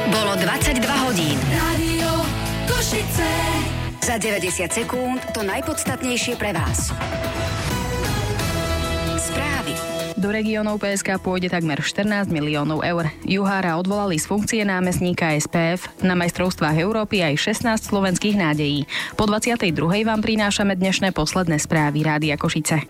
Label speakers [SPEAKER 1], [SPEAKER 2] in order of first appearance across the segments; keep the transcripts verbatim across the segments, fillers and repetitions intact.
[SPEAKER 1] Bolo dvadsaťdva hodín.
[SPEAKER 2] Rádio Košice.
[SPEAKER 1] Za deväťdesiat sekúnd to najpodstatnejšie pre vás. Správy.
[SPEAKER 3] Do regiónov pé es ká pôjde takmer štrnásť miliónov eur. Juhára odvolali z funkcie námestníka es pé ef. Na majstrovstvách Európy aj šestnásť slovenských nádejí. Po dvadsiatej druhej vám prinášame dnešné posledné správy Rádia Košice.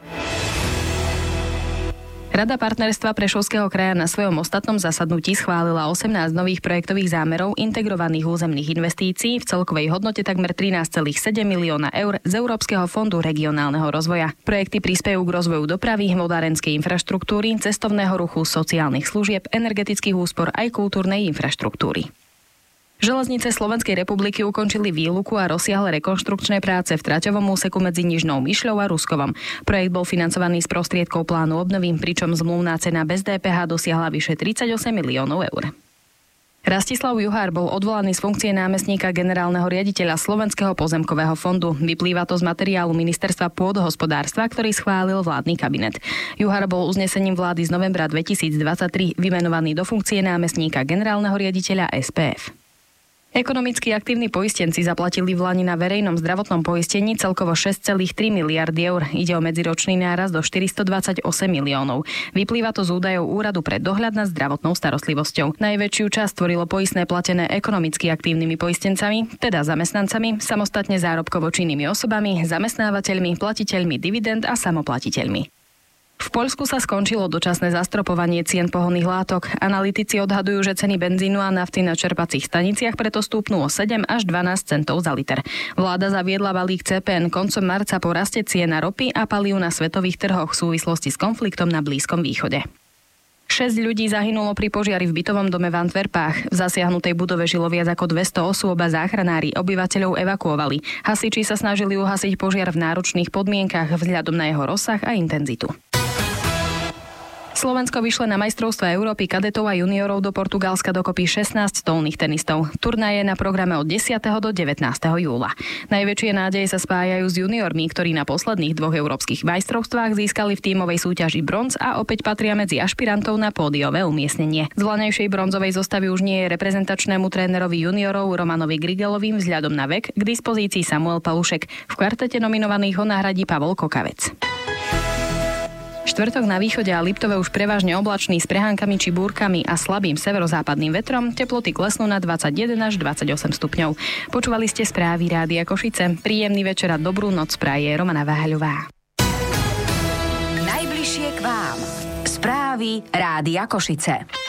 [SPEAKER 3] Rada partnerstva Prešovského kraja na svojom ostatnom zasadnutí schválila osemnásť nových projektových zámerov integrovaných územných investícií v celkovej hodnote takmer trinásť celá sedem milióna eur z Európskeho fondu regionálneho rozvoja. Projekty prispejú k rozvoju dopravy, vodárenskej infraštruktúry, cestovného ruchu, sociálnych služieb, energetických úspor aj kultúrnej infraštruktúry. Železnice Slovenskej republiky ukončili výluku a rozsiahle rekonštrukčné práce v traťovom úseku medzi Nižnou Myšľou a Ruskovom. Projekt bol financovaný z prostriedkov plánu obnovy, pričom zmluvná cena bez dé pé há dosiahla vyše tridsaťosem miliónov eur. Rastislav Juhár bol odvolaný z funkcie námestníka generálneho riaditeľa Slovenského pozemkového fondu. Vyplýva to z materiálu Ministerstva pôdohospodárstva, ktorý schválil vládny kabinet. Juhár bol uznesením vlády z novembra dvetisícdvadsaťtri vymenovaný do funkcie námestníka generálneho riaditeľa es pé ef. Ekonomicky aktívni poistenci zaplatili v lani na verejnom zdravotnom poistení celkovo šesť celá tri miliardy eur. Ide o medziročný nárast do štyristodvadsaťosem miliónov. Vyplýva to z údajov Úradu pre dohľad nad zdravotnou starostlivosťou. Najväčšiu časť tvorilo poistné platené ekonomicky aktívnymi poistencami, teda zamestnancami, samostatne zárobkovo činnými osobami, zamestnávateľmi, platiteľmi dividend a samoplatiteľmi. V Poľsku sa skončilo dočasné zastropovanie cien pohonných látok. Analytici odhadujú, že ceny benzínu a nafty na čerpacích staniciach preto stúpnú o sedem až dvanásť centov za liter. Vláda zaviedla balík cé pé en koncom marca po raste cien ropy a palív na svetových trhoch v súvislosti s konfliktom na Blízkom východe. Šesť ľudí zahynulo pri požiari v bytovom dome v Antwerpách. V zasiahnutej budove žilo viac ako dvesto osôb a záchranári obyvateľov evakuovali. Hasiči sa snažili uhasiť požiar v náročných podmienkach vzhľadom na jeho rozsah a intenzitu. Slovensko vyšle na majstrovstvá Európy kadetov a juniorov do Portugalska dokopy šestnásť stolných tenistov. Turnaj je na programe od desiateho do devätnásteho júla. Najväčšie nádeje sa spájajú s juniormi, ktorí na posledných dvoch európskych majstrovstvách získali v tímovej súťaži bronz a opäť patria medzi ašpirantov na pódiové umiestnenie. Z voľnejšej bronzovej zostavy už nie je reprezentačnému trénerovi juniorov Romanovi Grigelovi vzhľadom na vek k dispozícii Samuel Palušek. V kvartete nominovaných ho nahradí Pavol Kokavec. Štvrtok na východe a Liptove už prevažne oblačný s prehánkami či búrkami a slabým severozápadným vetrom, teploty klesnú na dvadsaťjeden až dvadsaťosem stupňov. Počúvali ste správy Rádia Košice. Príjemný večer a dobrú noc praje Romana Váhaľová.
[SPEAKER 1] Najbližšie k vám. Správy Rádia Košice.